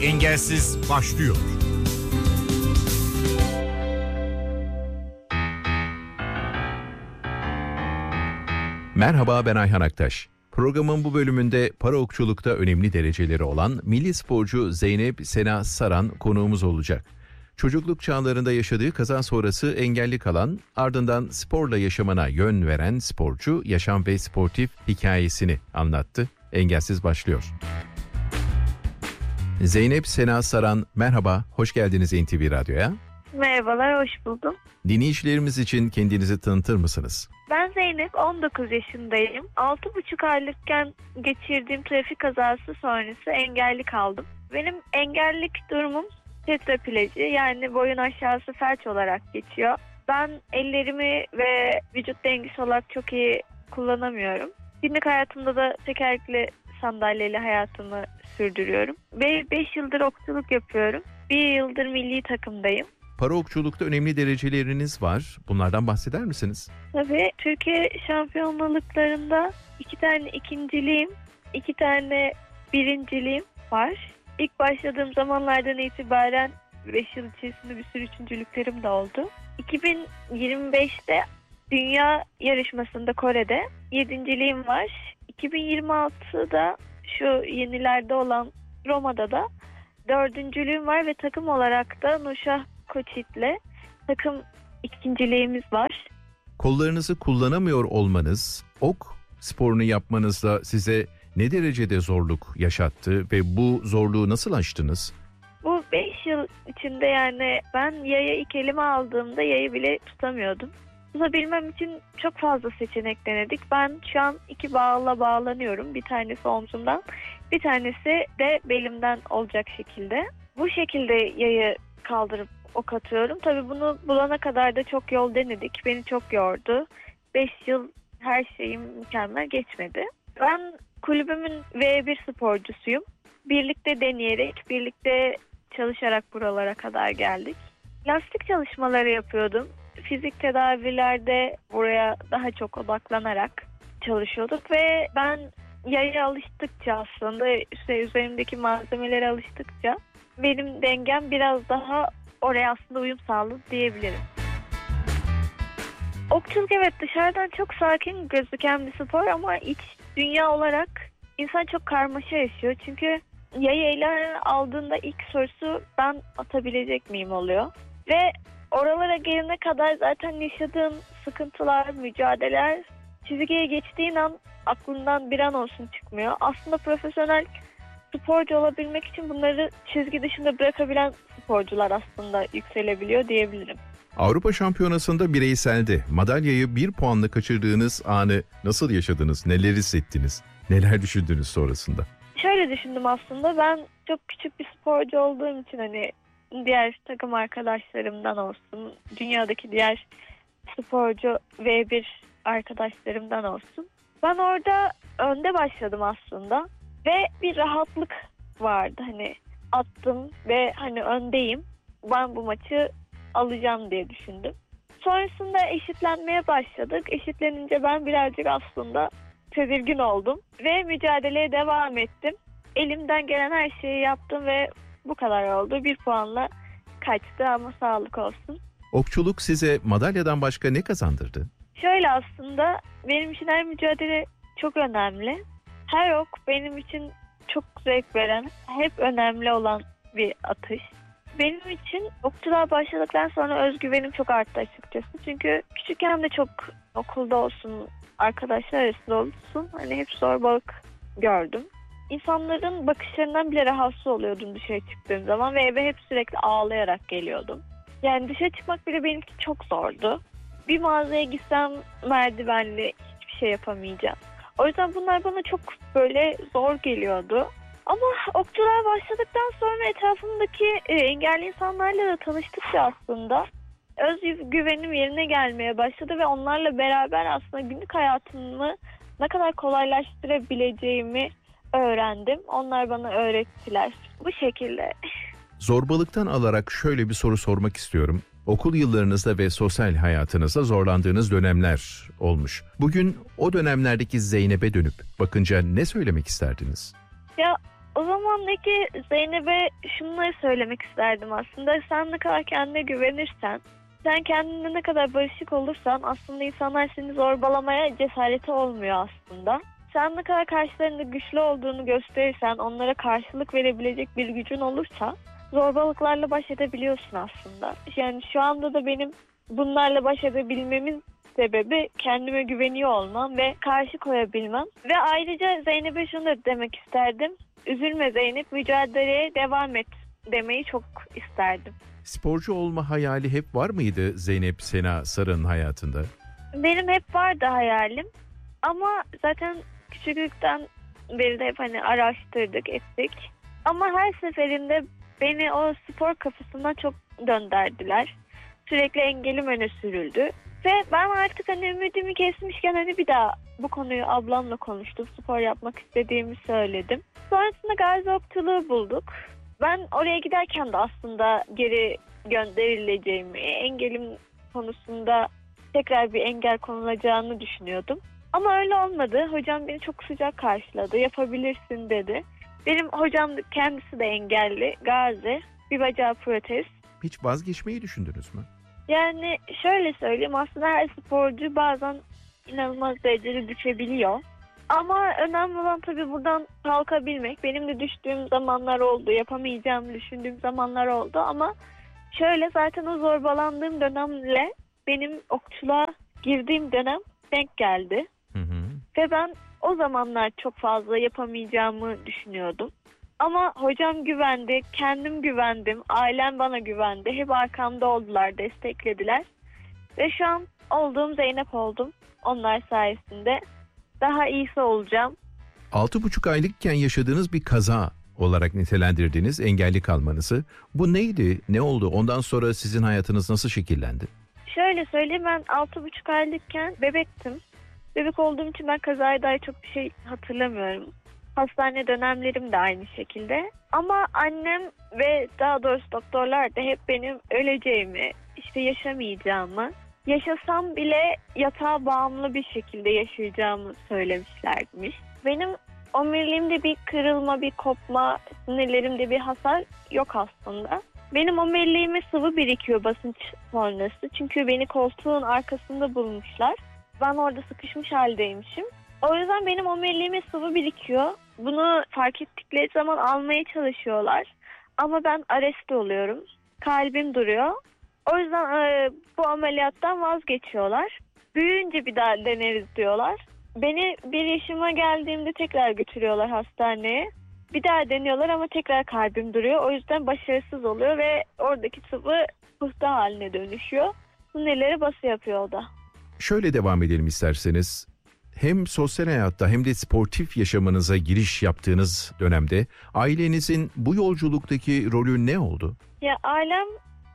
Engelsiz başlıyor. Merhaba, ben Ayhan Aktaş. Programın bu bölümünde paraokçulukta önemli dereceleri olan milli sporcu Zeynep Sena Saran konuğumuz olacak. Çocukluk çağlarında yaşadığı kaza sonrası engelli kalan, ardından sporla yaşamına yön veren sporcu, yaşam ve sportif hikayesini anlattı. Engelsiz başlıyor. Zeynep Sena Saran, merhaba, hoş geldiniz NTV Radyo'ya. Merhabalar, hoş buldum. Dinleyicilerimiz için kendinizi tanıtır mısınız? Ben Zeynep, 19 yaşındayım. 6,5 aylıkken geçirdiğim trafik kazası sonrası engelli kaldım. Benim engellilik durumum tetrapleji, yani boyun aşağısı felç olarak geçiyor. Ben ellerimi ve vücut dengesi olarak çok iyi kullanamıyorum. Günlük hayatımda da tekerlekli sandalyeyle hayatımı sürdürüyorum. Ve 5 yıldır okçuluk yapıyorum. 1 yıldır milli takımdayım. Paraokçulukta önemli dereceleriniz var. Bunlardan bahseder misiniz? Tabii, Türkiye şampiyonluklarında 2 tane ikinciliğim, 2 tane birinciliğim var. İlk başladığım zamanlardan itibaren 5 yıl içerisinde bir sürü üçüncülüklerim de oldu. 2025'te dünya yarışmasında Kore'de 7.liğim var. 2026'da şu yenilerde olan Roma'da da 4.lüğüm var ve takım olarak da Nuşah Koçit'le takım ikinciliğimiz var. Kollarınızı kullanamıyor olmanız, ok sporunu yapmanızda size ne derecede zorluk yaşattı ve bu zorluğu nasıl aştınız? Bu 5 yıl içinde, yani ben yayı ilk elime aldığımda yayı bile tutamıyordum. Tutabilmem için çok fazla seçenek denedik. Ben şu an 2 bağla bağlanıyorum. Bir tanesi omzumdan, bir tanesi de belimden olacak şekilde. Bu şekilde yayı kaldırıp ok atıyorum. Tabii bunu bulana kadar da çok yol denedik. Beni çok yordu. 5 yıl her şeyim mükemmel geçmedi. Ben kulübümün V1 sporcusuyum. Birlikte deneyerek, birlikte çalışarak buralara kadar geldik. Lastik çalışmaları yapıyordum. Fizik tedavilerde buraya daha çok odaklanarak çalışıyorduk ve ben yaya alıştıkça, aslında üzerimdeki malzemelere alıştıkça benim dengem biraz daha oraya aslında uyum sağladı diyebilirim. Okçuluk, evet, dışarıdan çok sakin gözüken bir spor ama iç dünya olarak insan çok karmaşa yaşıyor. Çünkü yayı eline aldığında ilk sorusu ben atabilecek miyim oluyor. Ve oralara gelene kadar zaten yaşadığın sıkıntılar, mücadeleler çizgiye geçtiğin an aklından bir an olsun çıkmıyor. Aslında profesyonel sporcu olabilmek için bunları çizgi dışında bırakabilen sporcular aslında yükselebiliyor diyebilirim. Avrupa Şampiyonası'nda bireyselde madalyayı 1 puanla kaçırdığınız anı nasıl yaşadınız? Neler hissettiniz? Neler düşündünüz sonrasında? Şöyle düşündüm aslında. Ben çok küçük bir sporcu olduğum için, hani diğer takım arkadaşlarımdan olsun, dünyadaki diğer sporcu V1 arkadaşlarımdan olsun, ben orada önde başladım aslında ve bir rahatlık vardı. Hani attım ve hani öndeyim. Ben bu maçı alacağım diye düşündüm. Sonrasında eşitlenmeye başladık. Eşitlenince ben birazcık aslında tedirgin oldum ve mücadeleye devam ettim. Elimden gelen her şeyi yaptım ve bu kadar oldu. 1 puanla kaçtı ama sağlık olsun. Okçuluk size madalyadan başka ne kazandırdı? Şöyle, aslında benim için her mücadele çok önemli. Her ok benim için çok zevk veren, hep önemli olan bir atış. Benim için okçuluğa başladıktan sonra özgüvenim çok arttı açıkçası. Çünkü küçükken de çok okulda olsun, arkadaşlar arasında olsun, hani hep zorbalık gördüm. İnsanların bakışlarından bile rahatsız oluyordum dışarı çıktığım zaman ve eve hep sürekli ağlayarak geliyordum. Yani dışarı çıkmak bile benim için çok zordu. Bir mağazaya gitsem merdivenli, hiçbir şey yapamayacağım. O yüzden bunlar bana çok böyle zor geliyordu. Ama okçuluğa başladıktan sonra etrafımdaki engelli insanlarla da tanıştıkça aslında özgüvenim yerine gelmeye başladı ve onlarla beraber aslında günlük hayatımı ne kadar kolaylaştırabileceğimi öğrendim. Onlar bana öğrettiler. Bu şekilde. Zorbalıktan alarak şöyle bir soru sormak istiyorum. Okul yıllarınızda ve sosyal hayatınızda zorlandığınız dönemler olmuş. Bugün o dönemlerdeki Zeynep'e dönüp bakınca ne söylemek isterdiniz? Ya O zamandaki Zeynep'e şunları söylemek isterdim aslında. Sen ne kadar kendine güvenirsen, sen kendine ne kadar barışık olursan aslında insanlar seni zorbalamaya cesareti olmuyor aslında. Sen ne kadar karşılarında güçlü olduğunu gösterirsen, onlara karşılık verebilecek bir gücün olursa zorbalıklarla baş edebiliyorsun aslında. Yani şu anda da benim bunlarla baş edebilmemin sebebi kendime güveniyor olmam ve karşı koyabilmem. Ve ayrıca Zeynep'e şunu da demek isterdim. Üzülme Zeynep, mücadeleye devam et demeyi çok isterdim. Sporcu olma hayali hep var mıydı Zeynep Sena Sarı'nın hayatında? Benim hep vardı hayalim ama zaten küçüklükten beri de hep araştırdık, ettik. Ama her seferinde beni o spor kafasından çok döndürdüler. Sürekli engelim öne sürüldü. Ve ben artık ümidimi kesmişken bir daha bu konuyu ablamla konuştum. Spor yapmak istediğimi söyledim. Sonrasında Gazi Okçuluğu bulduk. Ben oraya giderken de aslında geri gönderileceğimi, engelim konusunda tekrar bir engel konulacağını düşünüyordum. Ama öyle olmadı. Hocam beni çok sıcak karşıladı. Yapabilirsin dedi. Benim hocam kendisi de engelli. Gazi. Bir bacağı protez. Hiç vazgeçmeyi düşündünüz mü? Yani şöyle söyleyeyim, aslında her sporcu bazen inanılmaz derecede düşebiliyor. Ama önemli olan tabii buradan kalkabilmek. Benim de düştüğüm zamanlar oldu, yapamayacağımı düşündüğüm zamanlar oldu. Ama şöyle, zaten o zorbalandığım dönemle benim okçuluğa girdiğim dönem denk geldi. Hı hı. Ve ben o zamanlar çok fazla yapamayacağımı düşünüyordum. Ama hocam güvendi, kendim güvendim, ailem bana güvendi. Hep arkamda oldular, desteklediler. Ve şu an olduğum Zeynep oldum. Onlar sayesinde daha iyisi olacağım. 6,5 aylıkken yaşadığınız bir kaza olarak nitelendirdiğiniz engelli kalmanızı. Bu neydi? Ne oldu? Ondan sonra sizin hayatınız nasıl şekillendi? Şöyle söyleyeyim, ben 6,5 aylıkken bebektim. Bebek olduğum için ben kazaya dair çok bir şey hatırlamıyorum. Hastane dönemlerim de aynı şekilde. Ama annem ve daha doğrusu doktorlar da hep benim öleceğimi, işte yaşamayacağımı, yaşasam bile yatağa bağımlı bir şekilde yaşayacağımı söylemişlermiş. Benim omuriliğimde bir kırılma, bir kopma, sinirlerimde bir hasar yok aslında. Benim omuriliğime sıvı birikiyor basınç sonrası. Çünkü beni koltuğun arkasında bulmuşlar. Ben orada sıkışmış haldeymişim. O yüzden benim omuriliğime sıvı birikiyor. Bunu fark ettikleri zaman almaya çalışıyorlar. Ama ben arrest oluyorum. Kalbim duruyor. O yüzden bu ameliyattan vazgeçiyorlar. Büyüyünce bir daha deneriz diyorlar. Beni 1 yaşıma geldiğimde tekrar götürüyorlar hastaneye. Bir daha deniyorlar ama tekrar kalbim duruyor. O yüzden başarısız oluyor ve oradaki sıvı pıhtı haline dönüşüyor. Sinirlere bası yapıyor o da. Şöyle devam edelim isterseniz. Hem sosyal hayatta hem de sportif yaşamınıza giriş yaptığınız dönemde ailenizin bu yolculuktaki rolü ne oldu? Ya ailem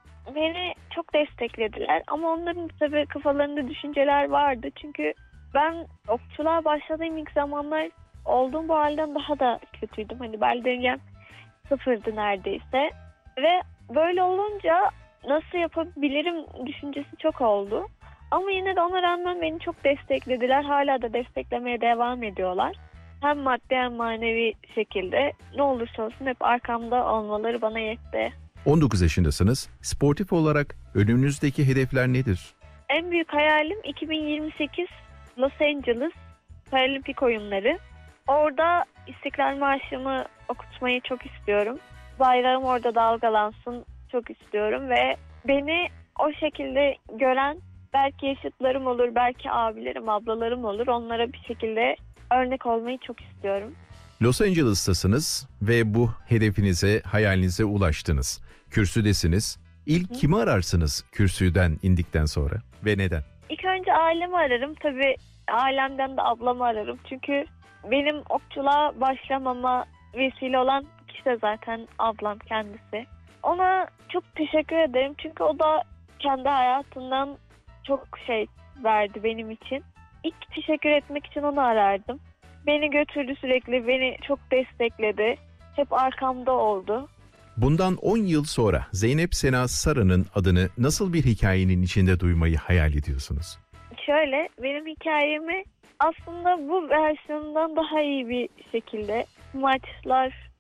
beni çok desteklediler ama onların tabii kafalarında düşünceler vardı. Çünkü ben okçuluğa başladığım ilk zamanlar olduğum bu halden daha da kötüydüm. Bel dengem sıfırdı neredeyse. Ve böyle olunca nasıl yapabilirim düşüncesi çok oldu. Ama yine de ona rağmen beni çok desteklediler. Hala da desteklemeye devam ediyorlar. Hem maddi hem manevi şekilde. Ne olursa olsun hep arkamda olmaları bana yetti. 19 yaşındasınız. Sportif olarak önünüzdeki hedefler nedir? En büyük hayalim 2028 Los Angeles Paralimpik Oyunları. Orada İstiklal Marşı'mı okutmayı çok istiyorum. Bayrağım orada dalgalansın çok istiyorum ve beni o şekilde gören belki yaşıtlarım olur, belki abilerim, ablalarım olur. Onlara bir şekilde örnek olmayı çok istiyorum. Los Angeles'tasınız ve bu hedefinize, hayalinize ulaştınız. Kürsüdesiniz. İlk kimi ararsınız kürsüden indikten sonra ve neden? İlk önce ailemi ararım. Tabii ailemden de ablamı ararım. Çünkü benim okçuluğa başlamama vesile olan kişi de zaten ablam kendisi. Ona çok teşekkür ederim. Çünkü o da kendi hayatından çok şey verdi benim için. İlk teşekkür etmek için onu arardım. Beni götürdü sürekli, beni çok destekledi. Hep arkamda oldu. Bundan 10 yıl sonra Zeynep Sena Sarı'nın adını nasıl bir hikayenin içinde duymayı hayal ediyorsunuz? Şöyle, benim hikayemi aslında bu versiyonundan daha iyi bir şekilde maçlar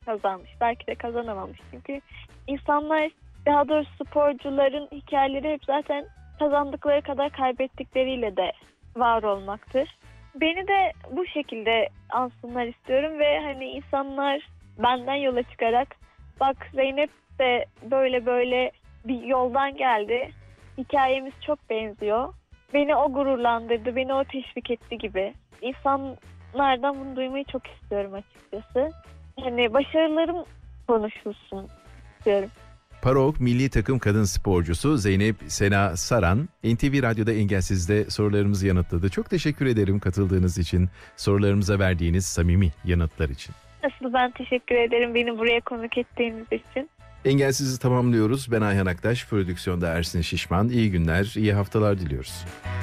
kazanmış. Belki de kazanamamış. Çünkü insanlar, daha doğrusu sporcuların hikayeleri hep zaten kazandıkları kadar kaybettikleriyle de var olmaktır. Beni de bu şekilde ansınlar istiyorum ve hani insanlar benden yola çıkarak bak Zeynep de böyle bir yoldan geldi. Hikayemiz çok benziyor. Beni o gururlandırdı, beni o teşvik etti gibi. İnsanlardan bunu duymayı çok istiyorum açıkçası. Hani başarılarım konuşulsun istiyorum. ParaOk Milli Takım Kadın Sporcusu Zeynep Sena Saran, NTV Radyo'da Engelsiz'de sorularımızı yanıtladı. Çok teşekkür ederim katıldığınız için, sorularımıza verdiğiniz samimi yanıtlar için. Asıl ben teşekkür ederim beni buraya konuk ettiğiniz için. Engelsiz'i tamamlıyoruz. Ben Ayhan Aktaş, prodüksiyonda Ersin Şişman. İyi günler, iyi haftalar diliyoruz.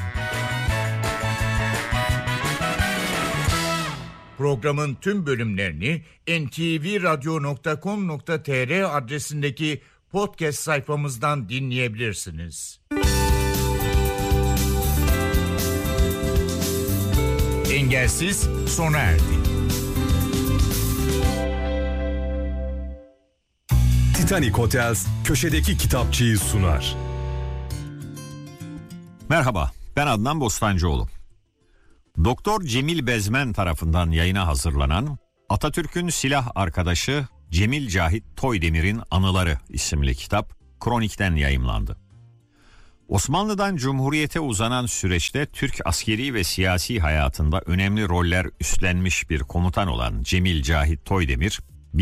Programın tüm bölümlerini ntvradio.com.tr adresindeki podcast sayfamızdan dinleyebilirsiniz. Engelsiz sona erdi. Titanic Hotels köşedeki kitapçıyı sunar. Merhaba, ben Adnan Bostancıoğlu. Doktor Cemil Bezmen tarafından yayına hazırlanan Atatürk'ün silah arkadaşı Cemil Cahit Toydemir'in Anıları isimli kitap Kronik'ten yayımlandı. Osmanlı'dan Cumhuriyet'e uzanan süreçte Türk askeri ve siyasi hayatında önemli roller üstlenmiş bir komutan olan Cemil Cahit Toydemir,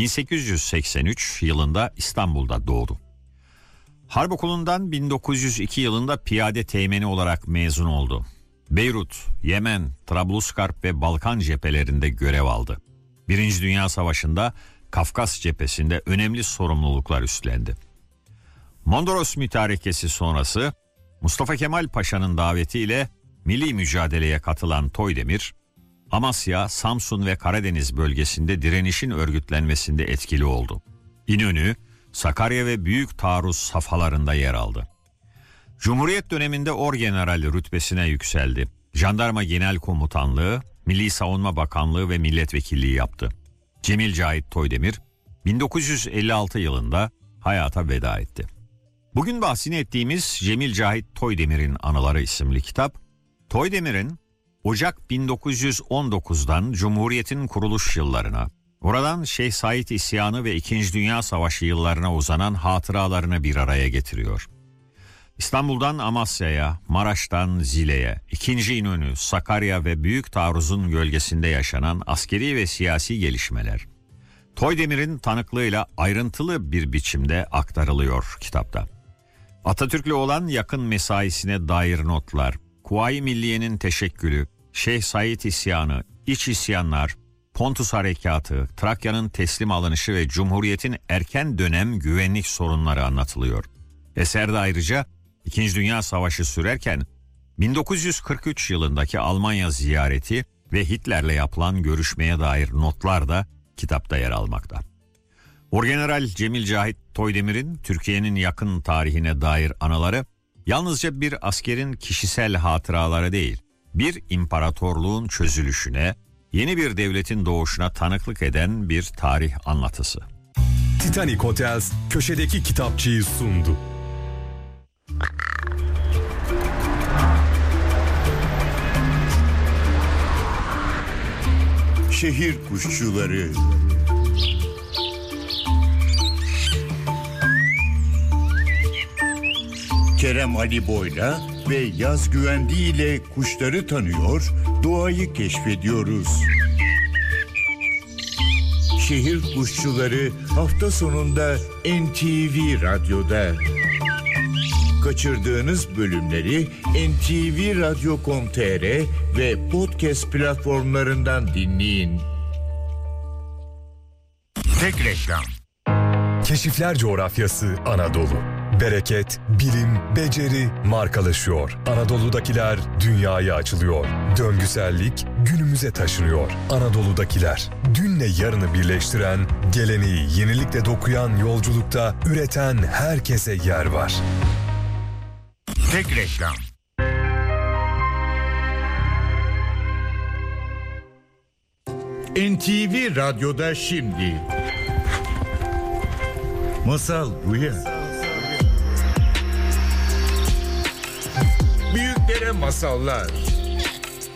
1883 yılında İstanbul'da doğdu. Harp Okulu'ndan 1902 yılında piyade teğmeni olarak mezun oldu. Beyrut, Yemen, Trablusgarp ve Balkan cephelerinde görev aldı. Birinci Dünya Savaşı'nda Kafkas cephesinde önemli sorumluluklar üstlendi. Mondros Mütarekesi sonrası Mustafa Kemal Paşa'nın davetiyle milli mücadeleye katılan Toydemir, Amasya, Samsun ve Karadeniz bölgesinde direnişin örgütlenmesinde etkili oldu. İnönü, Sakarya ve Büyük Taarruz safhalarında yer aldı. Cumhuriyet döneminde orgeneral rütbesine yükseldi. Jandarma Genel Komutanlığı, Milli Savunma Bakanlığı ve milletvekilliği yaptı. Cemil Cahit Toydemir 1956 yılında hayata veda etti. Bugün bahsini ettiğimiz Cemil Cahit Toydemir'in Anıları isimli kitap, Toydemir'in Ocak 1919'dan Cumhuriyet'in kuruluş yıllarına, oradan Şeyh Said İsyanı ve 2. Dünya Savaşı yıllarına uzanan hatıralarını bir araya getiriyor. İstanbul'dan Amasya'ya, Maraş'tan Zile'ye, 2. İnönü, Sakarya ve Büyük Taarruz'un gölgesinde yaşanan askeri ve siyasi gelişmeler, Toydemir'in tanıklığıyla ayrıntılı bir biçimde aktarılıyor kitapta. Atatürk'le olan yakın mesaisine dair notlar, Kuvayi Milliye'nin teşekkülü, Şeyh Said İsyanı, iç isyanlar, Pontus Harekatı, Trakya'nın teslim alınışı ve Cumhuriyet'in erken dönem güvenlik sorunları anlatılıyor. Eserde ayrıca 2. Dünya Savaşı sürerken 1943 yılındaki Almanya ziyareti ve Hitler'le yapılan görüşmeye dair notlar da kitapta yer almakta. Orgeneral Cemil Cahit Toydemir'in Türkiye'nin yakın tarihine dair anıları yalnızca bir askerin kişisel hatıraları değil, bir imparatorluğun çözülüşüne, yeni bir devletin doğuşuna tanıklık eden bir tarih anlatısı. Titanic Hotels köşedeki kitapçıyı sundu. Şehir kuşçuları. Kerem Ali Boyla ve Yaz Güvendi ile kuşları tanıyor, doğayı keşfediyoruz. Şehir kuşçuları hafta sonunda NTV Radyo'da. Kaçırdığınız bölümleri ntvradio.com.tr ve podcast platformlarından dinleyin. Tek reklam. Keşifler coğrafyası Anadolu. Bereket, bilim, beceri markalaşıyor. Anadolu'dakiler dünyaya açılıyor. Döngüsellik günümüze taşınıyor. Anadolu'dakiler dünle yarını birleştiren, geleneği yenilikle dokuyan yolculukta üreten herkese yer var. Tek reklam. NTV Radyo'da şimdi Masal bu ya. Büyüklere masallar.